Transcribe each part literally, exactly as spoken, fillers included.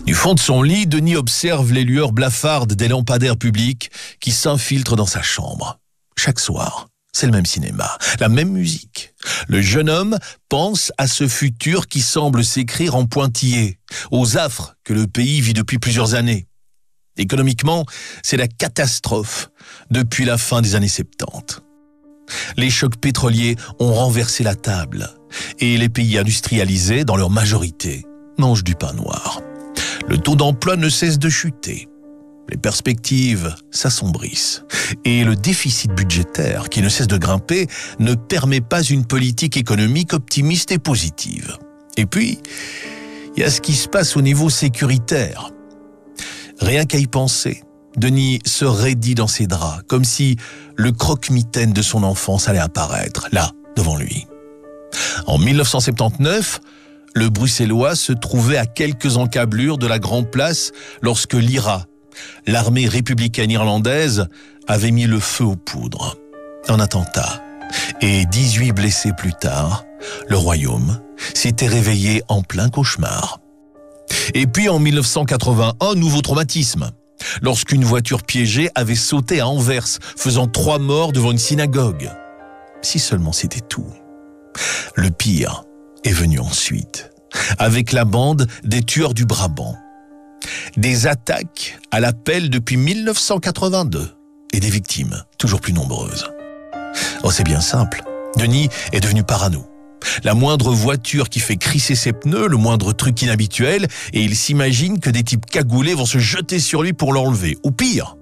Du fond de son lit, Denis observe les lueurs blafardes des lampadaires publics qui s'infiltrent dans sa chambre. Chaque soir, c'est le même cinéma, la même musique. Le jeune homme pense à ce futur qui semble s'écrire en pointillés, aux affres que le pays vit depuis plusieurs années. Économiquement, c'est la catastrophe depuis la fin des années soixante-dix. Les chocs pétroliers ont renversé la table et les pays industrialisés, dans leur majorité, mangent du pain noir. Le taux d'emploi ne cesse de chuter. Les perspectives s'assombrissent et le déficit budgétaire, qui ne cesse de grimper, ne permet pas une politique économique optimiste et positive. Et puis, il y a ce qui se passe au niveau sécuritaire. Rien qu'à y penser, Denis se raidit dans ses draps, comme si le croque-mitaine de son enfance allait apparaître, là, devant lui. En mille neuf cent soixante-dix-neuf, le Bruxellois se trouvait à quelques encablures de la Grande Place lorsque l'I R A, l'armée républicaine irlandaise, avait mis le feu aux poudres. Un attentat. Et dix-huit blessés plus tard, le royaume s'était réveillé en plein cauchemar. Et puis en mille neuf cent quatre-vingt-un, nouveau traumatisme. Lorsqu'une voiture piégée avait sauté à Anvers, faisant trois morts devant une synagogue. Si seulement c'était tout. Le pire est venu ensuite, avec la bande des tueurs du Brabant. Des attaques à la pelle depuis mille neuf cent quatre-vingt-deux et des victimes toujours plus nombreuses. Oh, c'est bien simple. Denis est devenu parano. La moindre voiture qui fait crisser ses pneus, le moindre truc inhabituel, et il s'imagine que des types cagoulés vont se jeter sur lui pour l'enlever. Ou pire,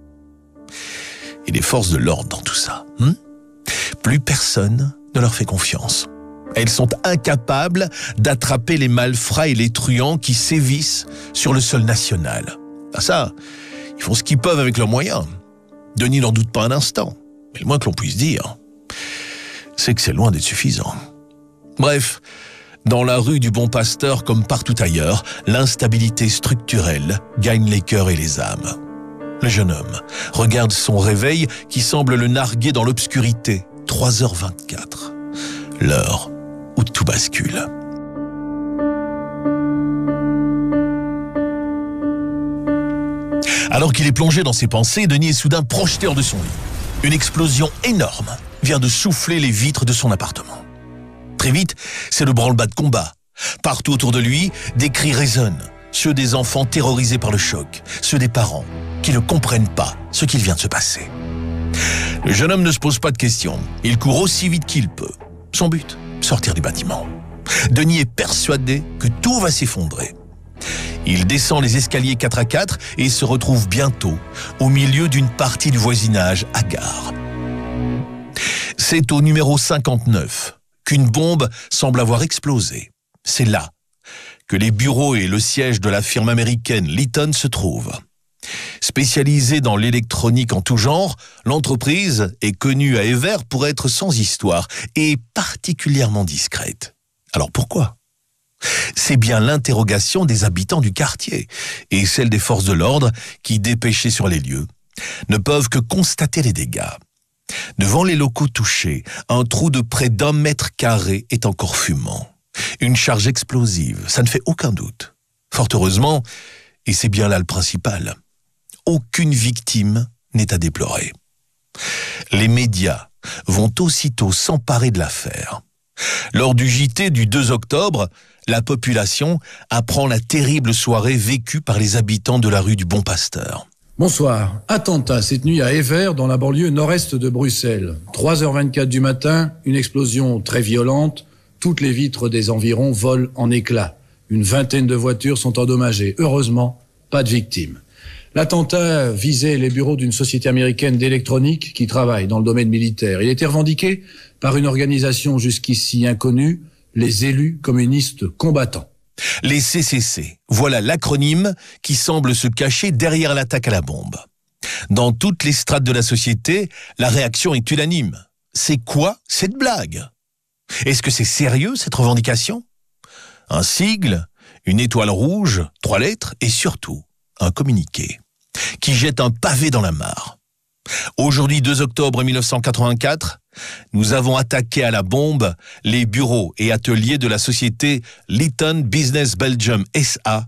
et les forces de l'ordre dans tout ça. Hmm Plus personne ne leur fait confiance. Elles sont incapables d'attraper les malfrats et les truands qui sévissent sur le sol national. Ah ça, ils font ce qu'ils peuvent avec leurs moyens. Denis n'en doute pas un instant. Mais le moins que l'on puisse dire, c'est que c'est loin d'être suffisant. Bref, dans la rue du Bon Pasteur comme partout ailleurs, l'instabilité structurelle gagne les cœurs et les âmes. Le jeune homme regarde son réveil qui semble le narguer dans l'obscurité. trois heures vingt-quatre. L'heure où tout bascule. Alors qu'il est plongé dans ses pensées, Denis est soudain projeté hors de son lit. Une explosion énorme vient de souffler les vitres de son appartement. Très vite, c'est le branle-bas de combat. Partout autour de lui, des cris résonnent. Ceux des enfants terrorisés par le choc, ceux des parents qui ne comprennent pas ce qu'il vient de se passer. Le jeune homme ne se pose pas de questions. Il court aussi vite qu'il peut. Son but, sortir du bâtiment. Denis est persuadé que tout va s'effondrer. Il descend les escaliers quatre à quatre et se retrouve bientôt au milieu d'une partie du voisinage hagard. C'est au numéro cinquante-neuf qu'une bombe semble avoir explosé. C'est là que les bureaux et le siège de la firme américaine Litton se trouvent. Spécialisée dans l'électronique en tout genre, l'entreprise est connue à Evere pour être sans histoire et particulièrement discrète. Alors pourquoi ? C'est bien l'interrogation des habitants du quartier et celle des forces de l'ordre qui, dépêchées sur les lieux, ne peuvent que constater les dégâts. Devant les locaux touchés, un trou de près d'un mètre carré est encore fumant. Une charge explosive, ça ne fait aucun doute. Fort heureusement, et c'est bien là le principal, aucune victime n'est à déplorer. Les médias vont aussitôt s'emparer de l'affaire. Lors du J T du deux octobre, la population apprend la terrible soirée vécue par les habitants de la rue du Bon Pasteur. Bonsoir. Attentat cette nuit à Evere, dans la banlieue nord-est de Bruxelles. trois heures vingt-quatre du matin, une explosion très violente. Toutes les vitres des environs volent en éclats. Une vingtaine de voitures sont endommagées. Heureusement, pas de victimes. L'attentat visait les bureaux d'une société américaine d'électronique qui travaille dans le domaine militaire. Il était revendiqué par une organisation jusqu'ici inconnue, les élus communistes combattants. Les C C C, voilà l'acronyme qui semble se cacher derrière l'attaque à la bombe. Dans toutes les strates de la société, la réaction est unanime. C'est quoi cette blague ? Est-ce que c'est sérieux cette revendication ? Un sigle, une étoile rouge, trois lettres et surtout un communiqué qui jette un pavé dans la mare. Aujourd'hui, deux octobre mille neuf cent quatre-vingt-quatre, nous avons attaqué à la bombe les bureaux et ateliers de la société Litton Business Belgium S A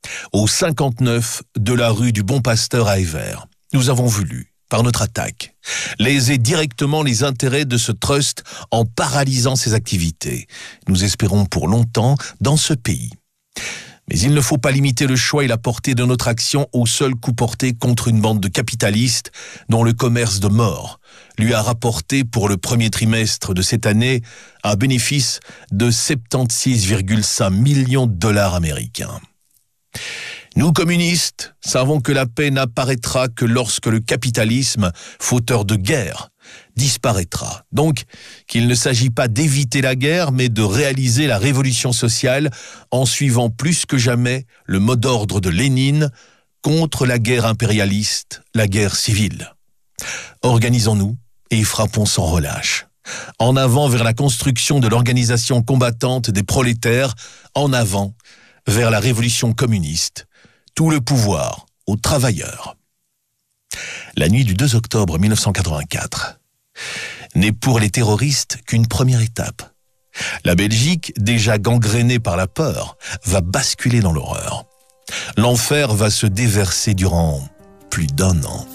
Au cinquante-neuf de la rue du Bon Pasteur à Évert, nous avons voulu, par notre attaque, léser directement les intérêts de ce trust en paralysant ses activités. Nous espérons pour longtemps dans ce pays. Mais il ne faut pas limiter le choix et la portée de notre action au seul coup porté contre une bande de capitalistes dont le commerce de mort lui a rapporté pour le premier trimestre de cette année un bénéfice de soixante-seize virgule cinq millions de dollars américains. Nous, communistes, savons que la paix n'apparaîtra que lorsque le capitalisme, fauteur de guerre, disparaîtra. Donc, qu'il ne s'agit pas d'éviter la guerre, mais de réaliser la révolution sociale en suivant plus que jamais le mot d'ordre de Lénine contre la guerre impérialiste, la guerre civile. Organisons-nous et frappons sans relâche. En avant vers la construction de l'organisation combattante des prolétaires, en avant vers la révolution communiste. Tout le pouvoir aux travailleurs. La nuit du deux octobre mille neuf cent quatre-vingt-quatre n'est pour les terroristes qu'une première étape. La Belgique, déjà gangrénée par la peur, va basculer dans l'horreur. L'enfer va se déverser durant plus d'un an.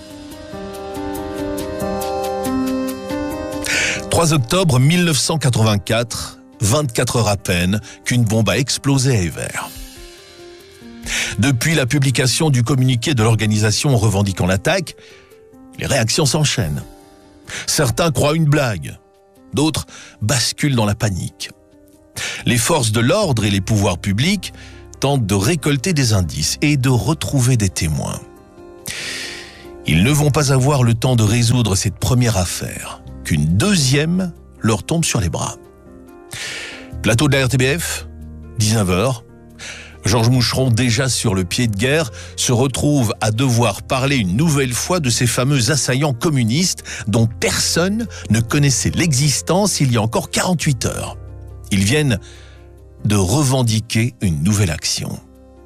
trois octobre mille neuf cent quatre-vingt-quatre, vingt-quatre heures à peine qu'une bombe a explosé à Évert. Depuis la publication du communiqué de l'organisation revendiquant l'attaque, les réactions s'enchaînent. Certains croient une blague, d'autres basculent dans la panique. Les forces de l'ordre et les pouvoirs publics tentent de récolter des indices et de retrouver des témoins. Ils ne vont pas avoir le temps de résoudre cette première affaire, qu'une deuxième leur tombe sur les bras. Plateau de la R T B F, dix-neuf heures. Georges Moucheron, déjà sur le pied de guerre, se retrouve à devoir parler une nouvelle fois de ces fameux assaillants communistes dont personne ne connaissait l'existence il y a encore quarante-huit heures. Ils viennent de revendiquer une nouvelle action.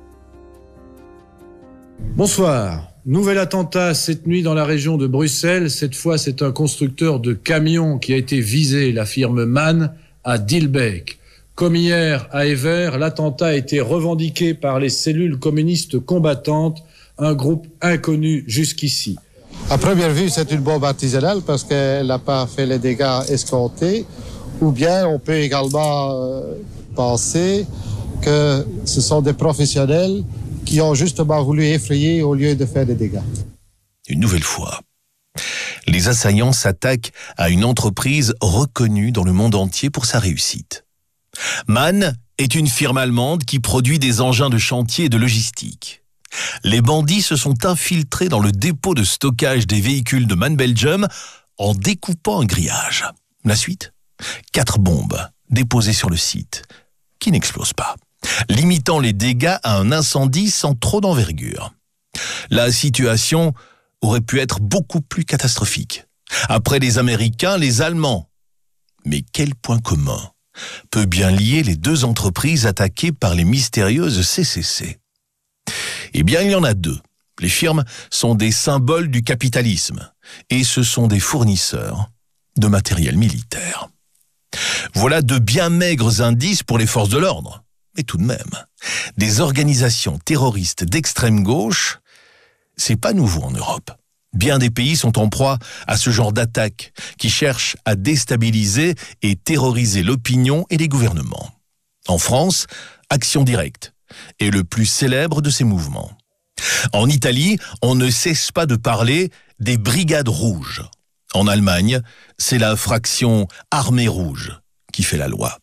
Bonsoir. Nouvel attentat cette nuit dans la région de Bruxelles. Cette fois, c'est un constructeur de camions qui a été visé, la firme MAN, à Dilbeek. Comme hier à Évert, l'attentat a été revendiqué par les cellules communistes combattantes, un groupe inconnu jusqu'ici. À première vue, c'est une bombe artisanale parce qu'elle n'a pas fait les dégâts escomptés. Ou bien on peut également euh, penser que ce sont des professionnels qui ont justement voulu effrayer au lieu de faire des dégâts. Une nouvelle fois, les assaillants s'attaquent à une entreprise reconnue dans le monde entier pour sa réussite. MAN est une firme allemande qui produit des engins de chantier et de logistique. Les bandits se sont infiltrés dans le dépôt de stockage des véhicules de MAN Belgium en découpant un grillage. La suite ? Quatre bombes déposées sur le site, qui n'explosent pas, limitant les dégâts à un incendie sans trop d'envergure. La situation aurait pu être beaucoup plus catastrophique. Après les Américains, les Allemands. Mais quel point commun peut bien lier les deux entreprises attaquées par les mystérieuses C C C? Eh bien, il y en a deux. Les firmes sont des symboles du capitalisme et ce sont des fournisseurs de matériel militaire. Voilà de bien maigres indices pour les forces de l'ordre. Mais tout de même, des organisations terroristes d'extrême gauche, c'est pas nouveau en Europe. Bien des pays sont en proie à ce genre d'attaques qui cherchent à déstabiliser et terroriser l'opinion et les gouvernements. En France, Action Directe est le plus célèbre de ces mouvements. En Italie, on ne cesse pas de parler des brigades rouges. En Allemagne, c'est la fraction Armée rouge qui fait la loi.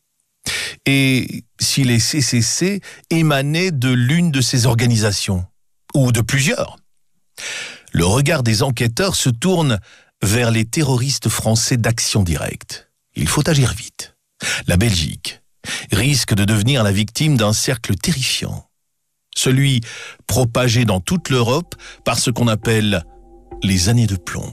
Et si les C C C émanaient de l'une de ces organisations, ou de plusieurs, le regard des enquêteurs se tourne vers les terroristes français d'Action Directe. Il faut agir vite. La Belgique risque de devenir la victime d'un cercle terrifiant, celui propagé dans toute l'Europe par ce qu'on appelle les années de plomb.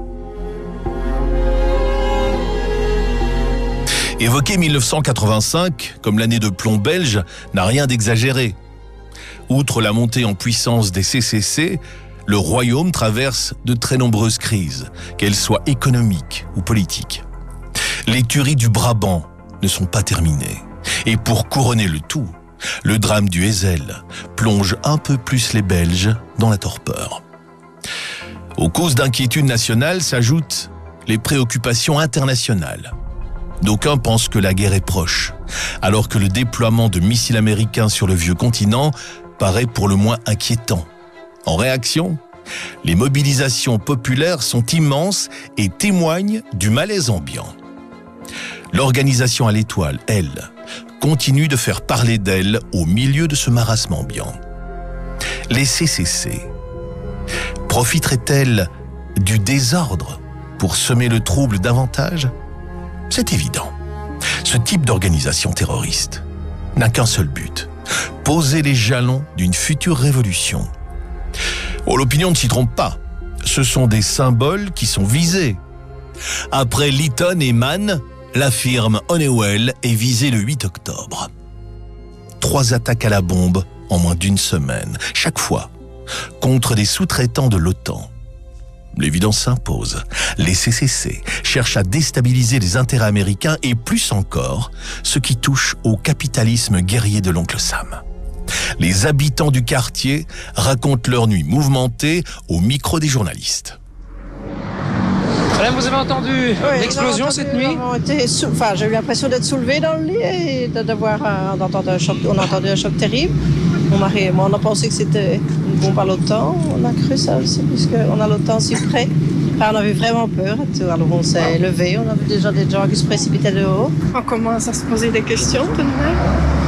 Évoquer mille neuf cent quatre-vingt-cinq comme l'année de plomb belge n'a rien d'exagéré. Outre la montée en puissance des C C C, le royaume traverse de très nombreuses crises, qu'elles soient économiques ou politiques. Les tueries du Brabant ne sont pas terminées. Et pour couronner le tout, Le drame du Heysel plonge un peu plus les Belges dans la torpeur. Aux causes d'inquiétude nationale s'ajoutent les préoccupations internationales. D'aucuns pensent que la guerre est proche, alors que le déploiement de missiles américains sur le vieux continent paraît pour le moins inquiétant. En réaction, les mobilisations populaires sont immenses et témoignent du malaise ambiant. L'organisation à l'étoile, elle, continue de faire parler d'elle au milieu de ce marasme ambiant. Les C C C profiteraient-elles du désordre pour semer le trouble davantage ? C'est évident. Ce type d'organisation terroriste n'a qu'un seul but, poser les jalons d'une future révolution. Oh, l'opinion ne s'y trompe pas. Ce sont des symboles qui sont visés. Après Lytton et Mann, la firme Honeywell est visée le huit octobre. Trois attaques à la bombe en moins d'une semaine, chaque fois contre des sous-traitants de l'OTAN. L'évidence s'impose. Les C C C cherchent à déstabiliser les intérêts américains et plus encore, ce qui touche au capitalisme guerrier de l'oncle Sam. Les habitants du quartier racontent leur nuit mouvementée au micro des journalistes. Madame, vous avez entendu oui, l'explosion cette nuit? Sou... Enfin, j'ai eu l'impression d'être soulevée dans le lit et d'avoir un... d'entendre un choc. On a entendu un choc terrible. Mon mari et moi, on a pensé que c'était une bombe à l'OTAN. On a cru ça aussi, puisqu'on a l'OTAN si près. Enfin, on avait vraiment peur. Alors on s'est levé. On avait déjà des gens qui se précipitaient dehors. On commence à se poser des questions tout de même.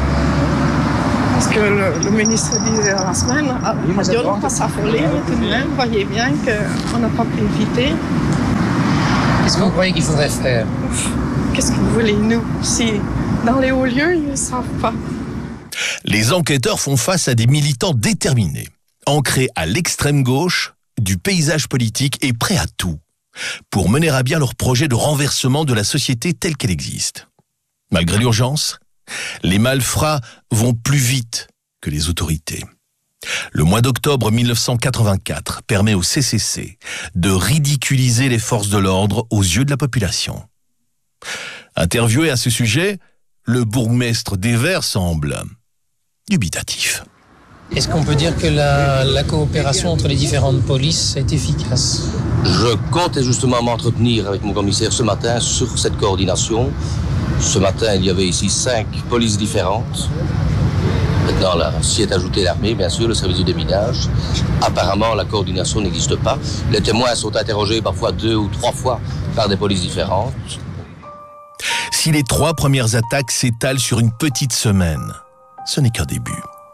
Parce que le, le ministre disait la semaine, ah, on ne va pas s'affoler, mais tout de même, vous voyez bien qu'on n'a pas pu éviter. Qu'est-ce que vous croyez qu'il faudrait faire? Qu'est-ce que vous voulez, nous? Si dans les hauts lieux, ils ne savent pas. Les enquêteurs font face à des militants déterminés, ancrés à l'extrême gauche du paysage politique et prêts à tout, pour mener à bien leur projet de renversement de la société telle qu'elle existe. Malgré l'urgence, les malfrats vont plus vite que les autorités. Le mois d'octobre mille neuf cent quatre-vingt-quatre permet au C C C de ridiculiser les forces de l'ordre aux yeux de la population. Interviewé à ce sujet, le bourgmestre d'Evere semble dubitatif. Est-ce qu'on peut dire que la, la coopération entre les différentes polices est efficace? Je comptais justement m'entretenir avec mon commissaire ce matin sur cette coordination. Ce matin, il y avait ici cinq polices différentes. Maintenant, là, s'y est ajouté l'armée, bien sûr, le service du déminage. Apparemment, la coordination n'existe pas. Les témoins sont interrogés parfois deux ou trois fois par des polices différentes. Si les trois premières attaques s'étalent sur une petite semaine, ce n'est qu'un début.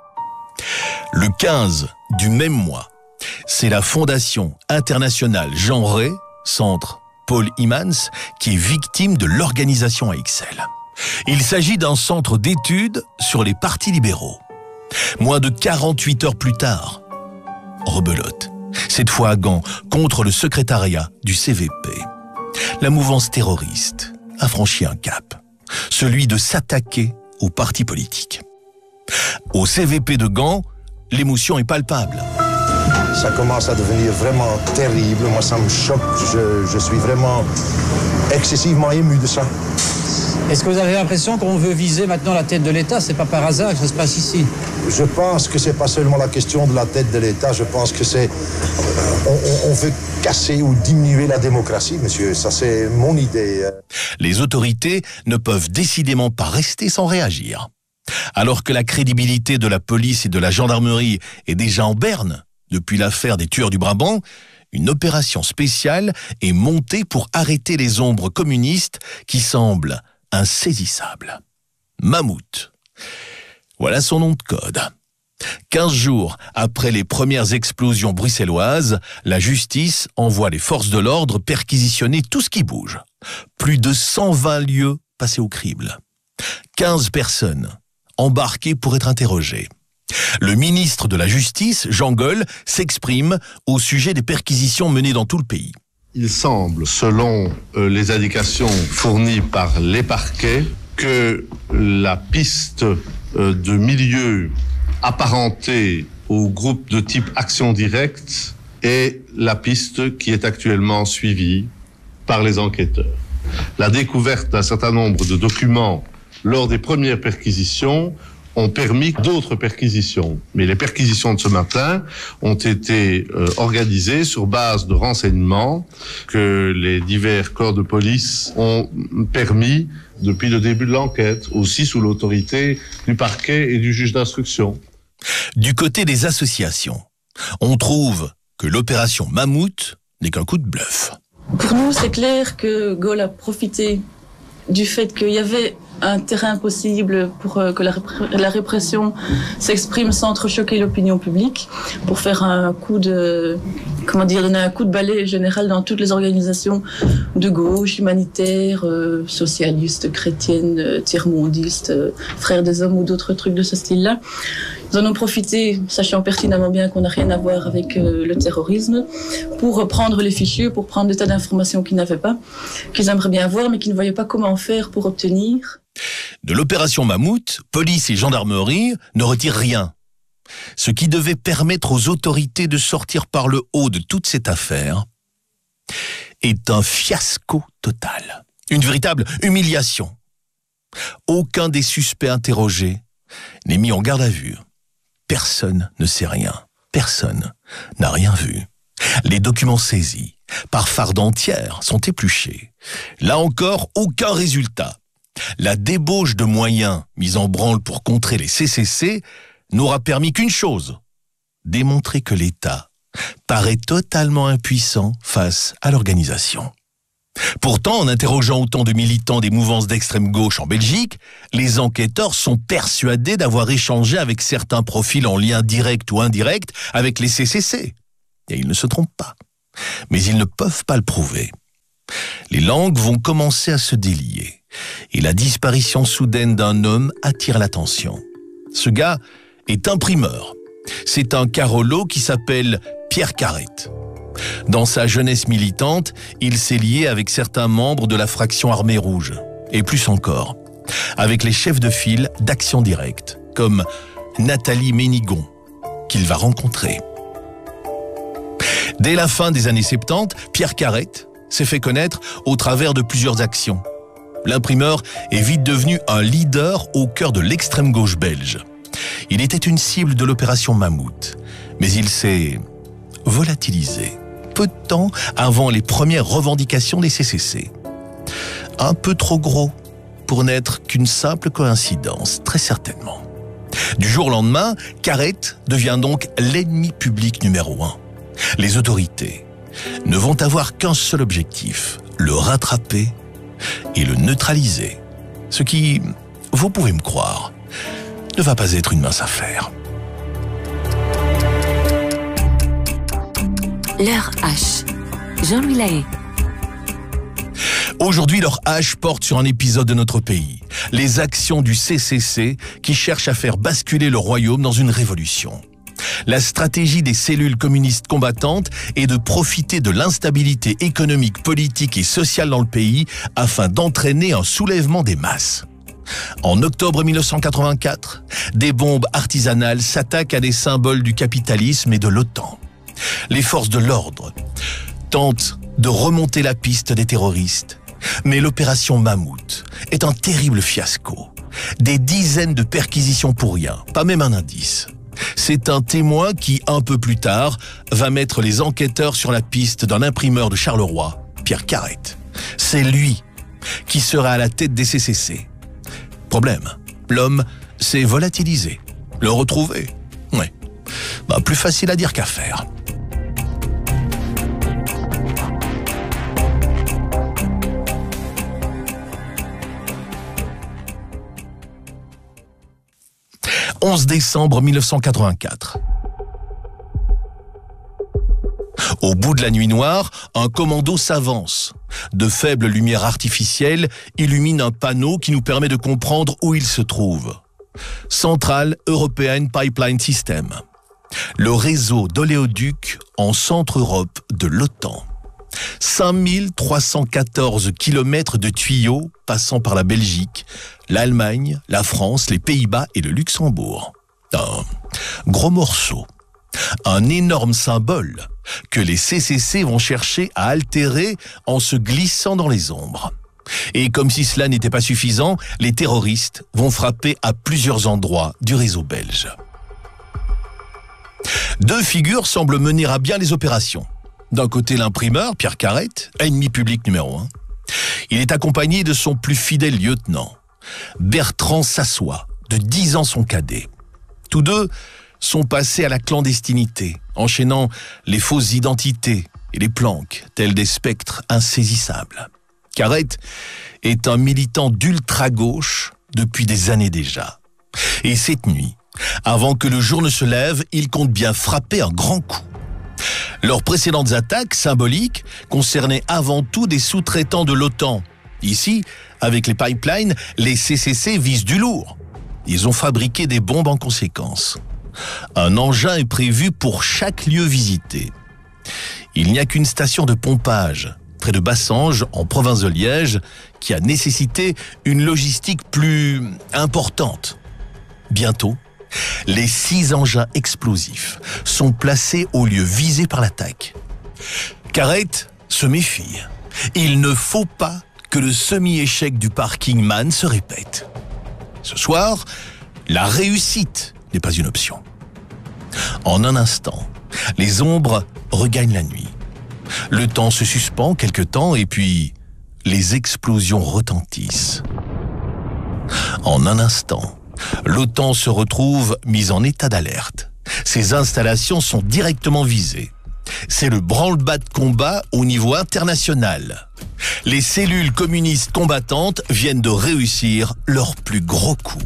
Le quinze du même mois, c'est la Fondation internationale Jean Rey, centre Paul Himans, qui est victime de l'organisation A X L. Il s'agit d'un centre d'études sur les partis libéraux. Moins de quarante-huit heures plus tard, rebelote, cette fois à Gand, contre le secrétariat du C V P. La mouvance terroriste a franchi un cap, celui de s'attaquer aux partis politiques. Au C V P de Gand, l'émotion est palpable. Ça commence à devenir vraiment terrible. Moi, ça me choque. Je, je suis vraiment excessivement ému de ça. Est-ce que vous avez l'impression qu'on veut viser maintenant la tête de l'État? C'est pas par hasard que ça se passe ici. Je pense que c'est pas seulement la question de la tête de l'État. Je pense que c'est... On, on, on veut casser ou diminuer la démocratie, monsieur. Ça, c'est mon idée. Les autorités ne peuvent décidément pas rester sans réagir. Alors que la crédibilité de la police et de la gendarmerie est déjà en berne depuis l'affaire des tueurs du Brabant, une opération spéciale est montée pour arrêter les ombres communistes qui semblent insaisissables. Mammouth. Voilà son nom de code. Quinze jours après les premières explosions bruxelloises, la justice envoie les forces de l'ordre perquisitionner tout ce qui bouge. Plus de cent vingt lieux passés au crible. quinze personnes embarquées pour être interrogées. Le ministre de la Justice, Jean Goll, s'exprime au sujet des perquisitions menées dans tout le pays. Il semble, selon euh, les indications fournies par les parquets, que la piste euh, de milieu apparenté au groupe de type action directe est la piste qui est actuellement suivie par les enquêteurs. La découverte d'un certain nombre de documents lors des premières perquisitions ont permis d'autres perquisitions. Mais les perquisitions de ce matin ont été euh, organisées sur base de renseignements que les divers corps de police ont permis depuis le début de l'enquête, aussi sous l'autorité du parquet et du juge d'instruction. Du côté des associations, on trouve que l'opération Mammouth n'est qu'un coup de bluff. Pour nous, c'est clair que Gaulle a profité du fait qu'il y avait un terrain possible pour que la, répr- la répression s'exprime sans trop choquer l'opinion publique, pour faire un coup de, comment dire, donner un coup de balai général dans toutes les organisations de gauche, humanitaires, euh, socialistes, chrétiennes, euh, tiers-mondistes, euh, frères des hommes ou d'autres trucs de ce style-là. Ils en ont profité, sachant pertinemment bien qu'on n'a rien à voir avec euh, le terrorisme, pour prendre les fichiers, pour prendre des tas d'informations qu'ils n'avaient pas, qu'ils aimeraient bien voir, mais qu'ils ne voyaient pas comment faire pour obtenir. De l'opération Mammouth, police et gendarmerie ne retirent rien. Ce qui devait permettre aux autorités de sortir par le haut de toute cette affaire est un fiasco total. Une véritable humiliation. Aucun des suspects interrogés n'est mis en garde à vue. Personne ne sait rien. Personne n'a rien vu. Les documents saisis, par farde entière, sont épluchés. Là encore, aucun résultat. La débauche de moyens mise en branle pour contrer les C C C n'aura permis qu'une chose, démontrer que l'État paraît totalement impuissant face à l'organisation. Pourtant, en interrogeant autant de militants des mouvances d'extrême gauche en Belgique, les enquêteurs sont persuadés d'avoir échangé avec certains profils en lien direct ou indirect avec les C C C. Et ils ne se trompent pas. Mais ils ne peuvent pas le prouver. Les langues vont commencer à se délier. Et la disparition soudaine d'un homme attire l'attention. Ce gars est imprimeur. C'est un Carolo qui s'appelle Pierre Carrette. Dans sa jeunesse militante, il s'est lié avec certains membres de la fraction Armée Rouge. Et plus encore, avec les chefs de file d'Action Directe, comme Nathalie Ménigon, qu'il va rencontrer. Dès la fin des années soixante-dix, Pierre Carrette s'est fait connaître au travers de plusieurs actions. L'imprimeur est vite devenu un leader au cœur de l'extrême gauche belge. Il était une cible de l'opération Mammouth, mais il s'est volatilisé peu de temps avant les premières revendications des C C C. Un peu trop gros pour n'être qu'une simple coïncidence, très certainement. Du jour au lendemain, Carrette devient donc l'ennemi public numéro un. Les autorités ne vont avoir qu'un seul objectif, le rattraper et le neutraliser. Ce qui, vous pouvez me croire, ne va pas être une mince affaire. L'heure H. Jean-Louis Lahaye. Aujourd'hui, leur hache porte sur un épisode de notre pays. Les actions du C C C qui cherchent à faire basculer le royaume dans une révolution. La stratégie des cellules communistes combattantes est de profiter de l'instabilité économique, politique et sociale dans le pays afin d'entraîner un soulèvement des masses. En octobre mille neuf cent quatre-vingt-quatre, des bombes artisanales s'attaquent à des symboles du capitalisme et de l'OTAN. Les forces de l'ordre tentent de remonter la piste des terroristes, mais l'opération Mammouth est un terrible fiasco. Des dizaines de perquisitions pour rien, pas même un indice. C'est un témoin qui, un peu plus tard, va mettre les enquêteurs sur la piste d'un imprimeur de Charleroi, Pierre Carrette. C'est lui qui sera à la tête des C C C. Problème, l'homme s'est volatilisé. Le retrouver, ouais, bah, plus facile à dire qu'à faire. onze décembre mille neuf cent quatre-vingt-quatre. Au bout de la nuit noire, un commando s'avance. De faibles lumières artificielles illuminent un panneau qui nous permet de comprendre où il se trouve. Central European Pipeline System. Le réseau d'oléoducs en Centre-Europe de l'OTAN. cinq mille trois cent quatorze kilomètres de tuyaux passant par la Belgique, l'Allemagne, la France, les Pays-Bas et le Luxembourg. Un gros morceau. Un énorme symbole que les C C C vont chercher à altérer en se glissant dans les ombres. Et comme si cela n'était pas suffisant, les terroristes vont frapper à plusieurs endroits du réseau belge. Deux figures semblent mener à bien les opérations. D'un côté, l'imprimeur, Pierre Carrette, ennemi public numéro un. Il est accompagné de son plus fidèle lieutenant, Bertrand Sassois, de dix ans son cadet. Tous deux sont passés à la clandestinité, enchaînant les fausses identités et les planques, tels des spectres insaisissables. Carrette est un militant d'ultra-gauche depuis des années déjà. Et cette nuit, avant que le jour ne se lève, il compte bien frapper un grand coup. Leurs précédentes attaques symboliques concernaient avant tout des sous-traitants de l'OTAN. Ici, avec les pipelines, les C C C visent du lourd. Ils ont fabriqué des bombes en conséquence. Un engin est prévu pour chaque lieu visité. Il n'y a qu'une station de pompage, près de Bassange, en province de Liège, qui a nécessité une logistique plus importante. Bientôt, les six engins explosifs sont placés au lieu visé par l'attaque. Carrette se méfie. Il ne faut pas que le semi-échec du parking man se répète. Ce soir, la réussite n'est pas une option. En un instant, les ombres regagnent la nuit. Le temps se suspend quelque temps et puis les explosions retentissent. En un instant, l'OTAN se retrouve mise en état d'alerte. Ses installations sont directement visées. C'est le branle-bas de combat au niveau international. Les cellules communistes combattantes viennent de réussir leur plus gros coup.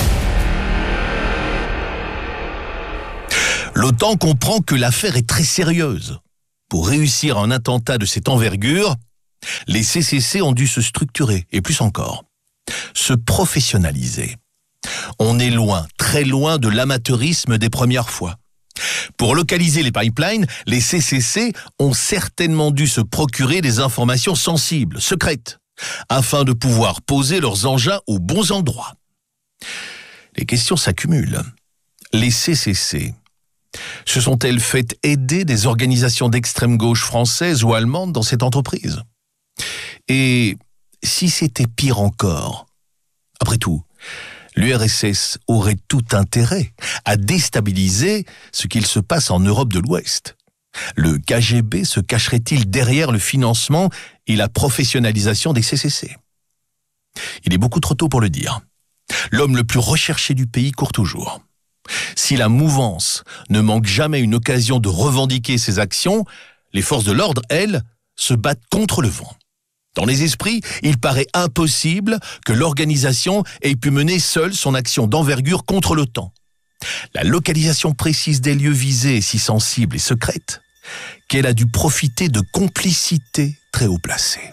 L'OTAN comprend que l'affaire est très sérieuse. Pour réussir un attentat de cette envergure, les C C C ont dû se structurer, et plus encore, se professionnaliser. On est loin, très loin de l'amateurisme des premières fois. Pour localiser les pipelines, les C C C ont certainement dû se procurer des informations sensibles, secrètes, afin de pouvoir poser leurs engins aux bons endroits. Les questions s'accumulent. Les C C C se sont-elles fait aider des organisations d'extrême gauche françaises ou allemandes dans cette entreprise? Et si c'était pire encore? Après tout, l'U R S S aurait tout intérêt à déstabiliser ce qu'il se passe en Europe de l'Ouest. Le K G B se cacherait-il derrière le financement et la professionnalisation des C C C? Il est beaucoup trop tôt pour le dire. L'homme le plus recherché du pays court toujours. Si la mouvance ne manque jamais une occasion de revendiquer ses actions, les forces de l'ordre, elles, se battent contre le vent. Dans les esprits, il paraît impossible que l'organisation ait pu mener seule son action d'envergure contre l'OTAN. La localisation précise des lieux visés est si sensible et secrète qu'elle a dû profiter de complicités très haut placées.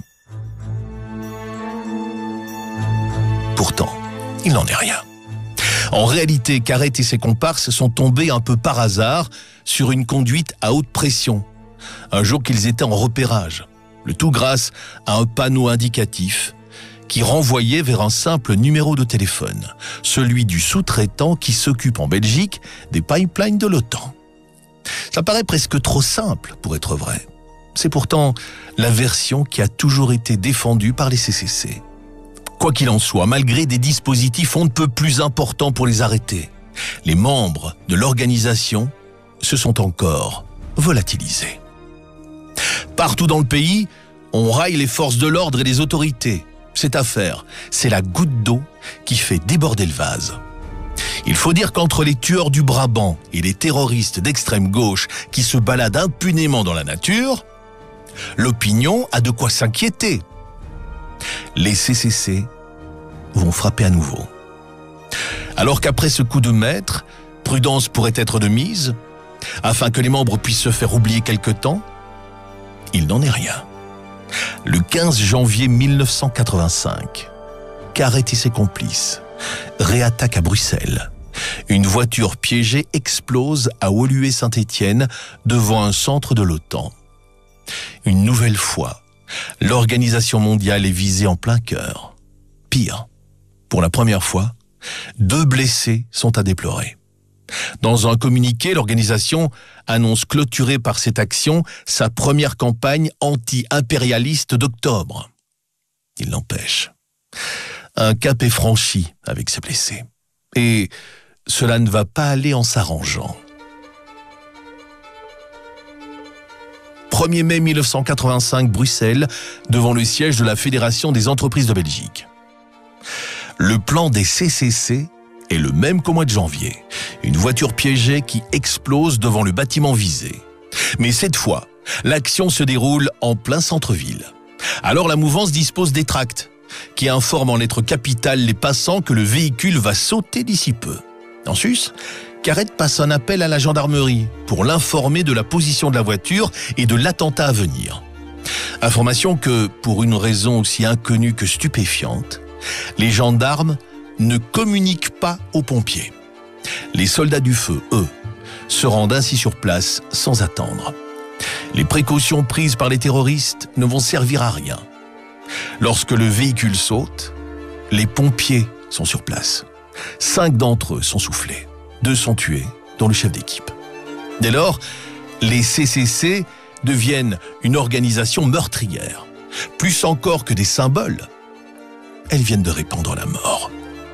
Pourtant, il n'en est rien. En réalité, Carrette et ses comparses sont tombés un peu par hasard sur une conduite à haute pression, un jour qu'ils étaient en repérage. Le tout grâce à un panneau indicatif qui renvoyait vers un simple numéro de téléphone, celui du sous-traitant qui s'occupe en Belgique des pipelines de l'OTAN. Ça paraît presque trop simple pour être vrai. C'est pourtant la version qui a toujours été défendue par les C C C. Quoi qu'il en soit, malgré des dispositifs on ne peut plus importants pour les arrêter, les membres de l'organisation se sont encore volatilisés. Partout dans le pays, on raille les forces de l'ordre et les autorités. Cette affaire, c'est la goutte d'eau qui fait déborder le vase. Il faut dire qu'entre les tueurs du Brabant et les terroristes d'extrême gauche qui se baladent impunément dans la nature, l'opinion a de quoi s'inquiéter. Les C C C vont frapper à nouveau. Alors qu'après ce coup de maître, prudence pourrait être de mise, afin que les membres puissent se faire oublier quelque temps, il n'en est rien. Le quinze janvier mille neuf cent quatre-vingt-cinq, Carrette et ses complices réattaquent à Bruxelles. Une voiture piégée explose à Woluwe-Saint-Étienne devant un centre de l'OTAN. Une nouvelle fois, l'organisation mondiale est visée en plein cœur. Pire, pour la première fois, deux blessés sont à déplorer. Dans un communiqué, l'organisation annonce clôturer par cette action sa première campagne anti-impérialiste d'octobre. Il l'empêche. Un cap est franchi avec ses blessés. Et cela ne va pas aller en s'arrangeant. premier mai mille neuf cent quatre-vingt-cinq, Bruxelles, devant le siège de la Fédération des entreprises de Belgique. Le plan des C C C est le même qu'au mois de janvier. Une voiture piégée qui explose devant le bâtiment visé. Mais cette fois, l'action se déroule en plein centre-ville. Alors la mouvance dispose des tracts qui informent en lettres capitales les passants que le véhicule va sauter d'ici peu. En sus, Carrette passe un appel à la gendarmerie pour l'informer de la position de la voiture et de l'attentat à venir. Information que, pour une raison aussi inconnue que stupéfiante, les gendarmes ne communiquent pas aux pompiers. Les soldats du feu, eux, se rendent ainsi sur place sans attendre. Les précautions prises par les terroristes ne vont servir à rien. Lorsque le véhicule saute, les pompiers sont sur place. Cinq d'entre eux sont soufflés. Deux sont tués, dont le chef d'équipe. Dès lors, les C C C deviennent une organisation meurtrière. Plus encore que des symboles, elles viennent de répandre la mort.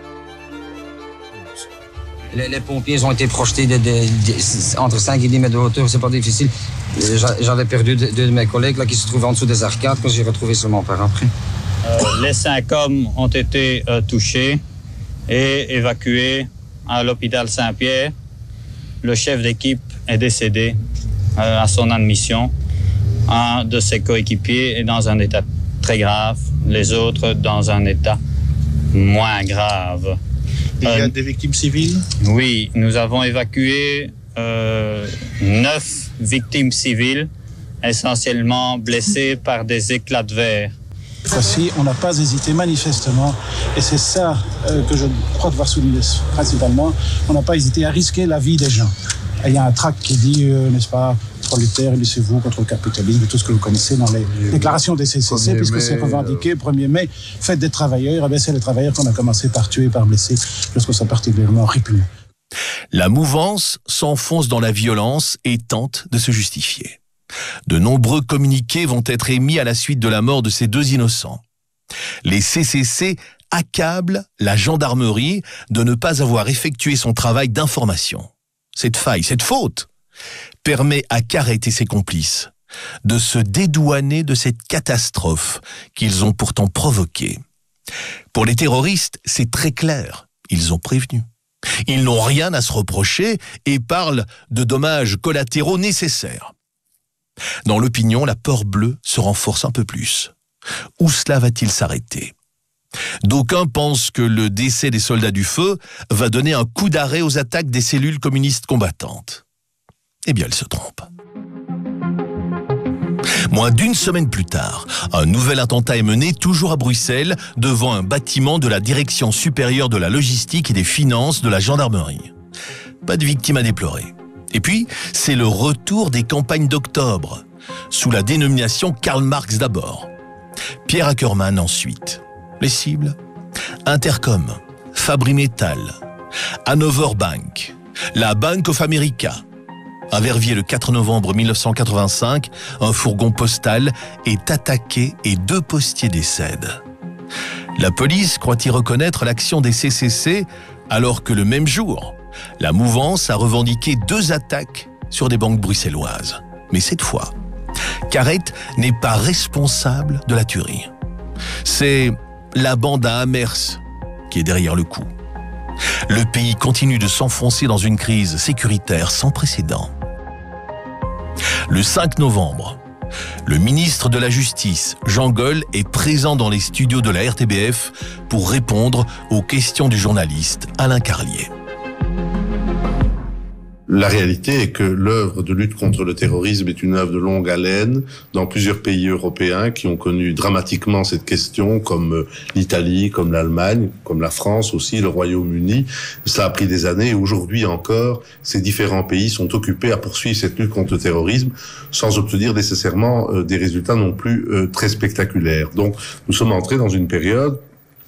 Les, les pompiers ont été projetés de, de, de, entre cinq et dix mètres de hauteur, c'est pas difficile. J'avais perdu deux de mes collègues là, qui se trouvaient en dessous des arcades, que j'ai retrouvé seulement par après. Euh, les cinq hommes ont été euh, touchés et évacués à l'hôpital Saint-Pierre. Le chef d'équipe est décédé euh, à son admission. Un de ses coéquipiers est dans un état très grave, les autres dans un état moins grave. Il y a euh, des victimes civiles? Oui, nous avons évacué euh, neuf victimes civiles, essentiellement blessées par des éclats de verre. Voici, on n'a pas hésité manifestement, et c'est ça euh, que je crois devoir souligner principalement, on n'a pas hésité à risquer la vie des gens. Il y a un tract qui dit, euh, n'est-ce pas, prolétaires, unissez-vous contre le capitalisme, et tout ce que vous connaissez dans les déclarations des C C C, puisque c'est revendiqué, premier mai, fête des travailleurs, eh bien c'est les travailleurs qu'on a commencé par tuer, par blesser. Je trouve ça particulièrement répugnant. La mouvance s'enfonce dans la violence et tente de se justifier. De nombreux communiqués vont être émis à la suite de la mort de ces deux innocents. Les C C C accablent la gendarmerie de ne pas avoir effectué son travail d'information. Cette faille, cette faute, permet à Carrette et ses complices de se dédouaner de cette catastrophe qu'ils ont pourtant provoquée. Pour les terroristes, c'est très clair, ils ont prévenu. Ils n'ont rien à se reprocher et parlent de dommages collatéraux nécessaires. Dans l'opinion, la peur bleue se renforce un peu plus. Où cela va-t-il s'arrêter ? D'aucuns pensent que le décès des soldats du feu va donner un coup d'arrêt aux attaques des cellules communistes combattantes. Eh bien, ils se trompent. Moins d'une semaine plus tard, un nouvel attentat est mené toujours à Bruxelles devant un bâtiment de la Direction supérieure de la logistique et des finances de la gendarmerie. Pas de victimes à déplorer. Et puis, c'est le retour des campagnes d'octobre, sous la dénomination Karl Marx d'abord. Pierre Ackermann ensuite. Les cibles, Intercom, Fabri-Metal, Hanover Bank, la Bank of America. À Verviers, le quatre novembre mille neuf cent quatre-vingt-cinq, un fourgon postal est attaqué et deux postiers décèdent. La police croit y reconnaître l'action des C C C, alors que le même jour, la mouvance a revendiqué deux attaques sur des banques bruxelloises. Mais cette fois, Carrette n'est pas responsable de la tuerie. C'est la bande à Amers qui est derrière le coup. Le pays continue de s'enfoncer dans une crise sécuritaire sans précédent. Le cinq novembre, le ministre de la Justice, Jean Gol, est présent dans les studios de la R T B F pour répondre aux questions du journaliste Alain Carlier. La réalité est que l'œuvre de lutte contre le terrorisme est une œuvre de longue haleine dans plusieurs pays européens qui ont connu dramatiquement cette question, comme l'Italie, comme l'Allemagne, comme la France aussi, le Royaume-Uni. Ça a pris des années et aujourd'hui encore, ces différents pays sont occupés à poursuivre cette lutte contre le terrorisme sans obtenir nécessairement euh, des résultats non plus euh, très spectaculaires. Donc, nous sommes entrés dans une période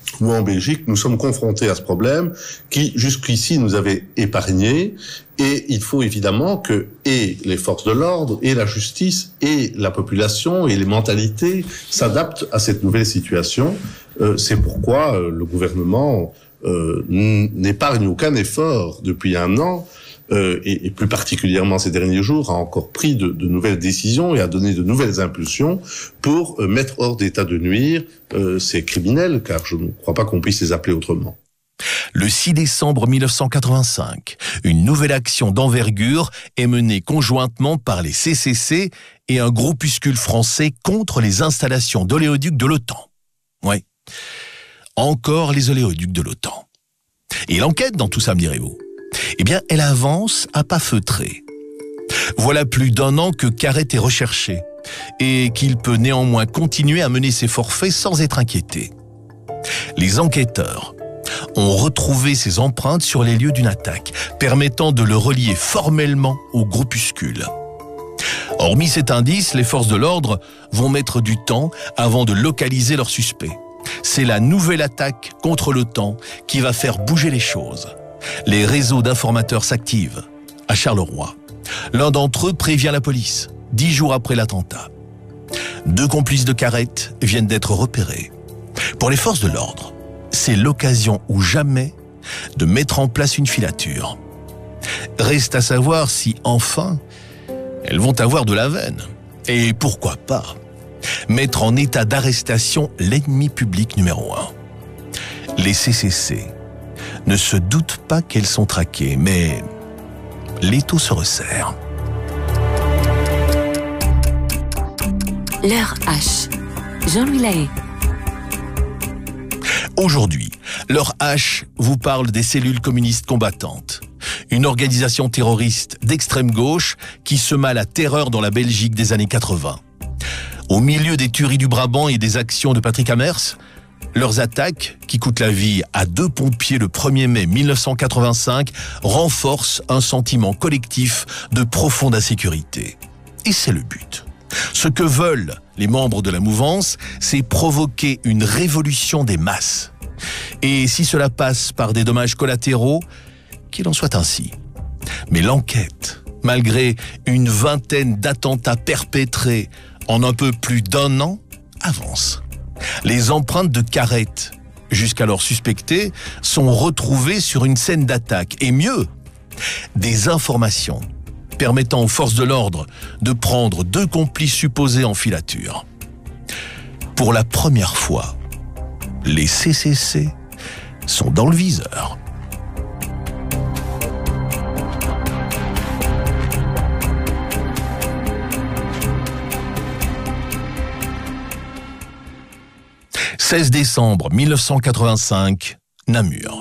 ou en Belgique, nous sommes confrontés à ce problème qui, jusqu'ici, nous avait épargnés. Et il faut évidemment que et les forces de l'ordre, et la justice, et la population, et les mentalités s'adaptent à cette nouvelle situation. Euh, c'est pourquoi euh, le gouvernement euh, n'épargne aucun effort depuis un an, euh, et, et plus particulièrement ces derniers jours, a encore pris de, de nouvelles décisions et a donné de nouvelles impulsions pour euh, mettre hors d'état de nuire euh, ces criminels, car je ne crois pas qu'on puisse les appeler autrement. Le six décembre mille neuf cent quatre-vingt-cinq, une nouvelle action d'envergure est menée conjointement par les C C C et un groupuscule français contre les installations d'oléoducs de l'OTAN. Oui, encore les oléoducs de l'OTAN. Et l'enquête dans tout ça, me direz-vous? Eh bien, elle avance à pas feutrés. Voilà plus d'un an que Carrette est recherché et qu'il peut néanmoins continuer à mener ses forfaits sans être inquiété. Les enquêteurs ont retrouvé ses empreintes sur les lieux d'une attaque, permettant de le relier formellement au groupuscule. Hormis cet indice, les forces de l'ordre vont mettre du temps avant de localiser leurs suspects. C'est la nouvelle attaque contre l'OTAN qui va faire bouger les choses. Les réseaux d'informateurs s'activent à Charleroi. L'un d'entre eux prévient la police, dix jours après l'attentat. Deux complices de Carrette viennent d'être repérés. Pour les forces de l'ordre, c'est l'occasion ou jamais de mettre en place une filature. Reste à savoir si, enfin, elles vont avoir de la veine. Et pourquoi pas mettre en état d'arrestation l'ennemi public numéro un. Les C C C ne se doutent pas qu'elles sont traquées, mais l'étau se resserre. L'heure H. Jean-Louis Lahaye. Aujourd'hui, l'heure H vous parle des cellules communistes combattantes, une organisation terroriste d'extrême gauche qui sema la terreur dans la Belgique des années quatre-vingt. Au milieu des tueries du Brabant et des actions de Patrick Amers, leurs attaques, qui coûtent la vie à deux pompiers le premier mai mille neuf cent quatre-vingt-cinq, renforcent un sentiment collectif de profonde insécurité. Et c'est le but. Ce que veulent les membres de la mouvance, c'est provoquer une révolution des masses. Et si cela passe par des dommages collatéraux, qu'il en soit ainsi. Mais l'enquête, malgré une vingtaine d'attentats perpétrés en un peu plus d'un an, avance. Les empreintes de Carrette, jusqu'alors suspectées, sont retrouvées sur une scène d'attaque. Et mieux, des informations permettant aux forces de l'ordre de prendre deux complices supposés en filature. Pour la première fois, les C C C sont dans le viseur. seize décembre mille neuf cent quatre-vingt-cinq, Namur.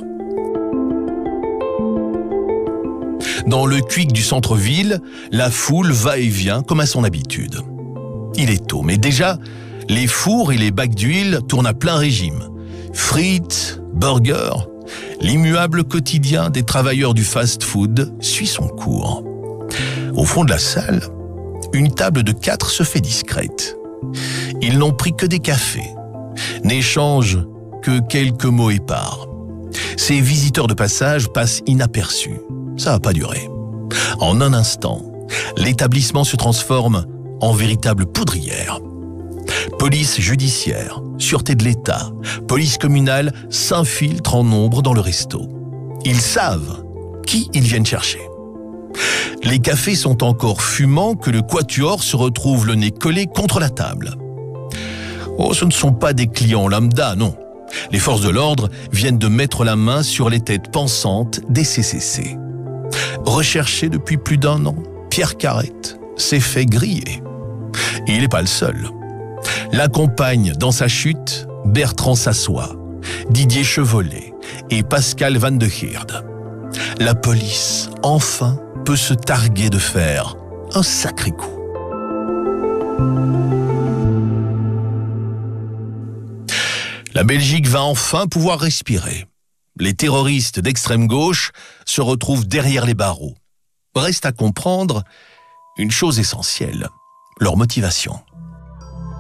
Dans le cuic du centre-ville, la foule va et vient comme à son habitude. Il est tôt, mais déjà, les fours et les bacs d'huile tournent à plein régime. Frites, burgers, l'immuable quotidien des travailleurs du fast-food suit son cours. Au fond de la salle, une table de quatre se fait discrète. Ils n'ont pris que des cafés, n'échangent que quelques mots épars. Ces visiteurs de passage passent inaperçus. Ça n'a pas duré. En un instant, l'établissement se transforme en véritable poudrière. Police judiciaire, sûreté de l'État, police communale s'infiltrent en nombre dans le resto. Ils savent qui ils viennent chercher. Les cafés sont encore fumants que le quatuor se retrouve le nez collé contre la table. Oh, ce ne sont pas des clients lambda, non. Les forces de l'ordre viennent de mettre la main sur les têtes pensantes des C C C. Recherché depuis plus d'un an, Pierre Carrette s'est fait griller. Et il n'est pas le seul. L'accompagnent dans sa chute Bertrand Sassois, Didier Chevolet et Pascal Van de Heerde. La police, enfin, peut se targuer de faire un sacré coup. La Belgique va enfin pouvoir respirer. Les terroristes d'extrême gauche se retrouvent derrière les barreaux. Reste à comprendre une chose essentielle, leur motivation.